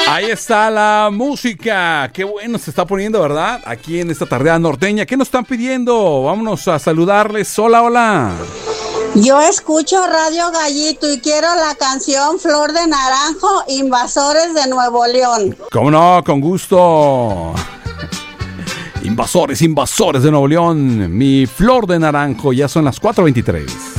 Ahí está la música. Qué bueno se está poniendo, ¿verdad? Aquí en esta tardeada norteña. ¿Qué nos están pidiendo? Vámonos a saludarles. Hola, hola. Yo escucho Radio Gallito y quiero la canción Flor de Naranjo, Invasores de Nuevo León. ¿Cómo no? Con gusto. Invasores de Nuevo León. Mi Flor de Naranjo. Ya son las 4:23.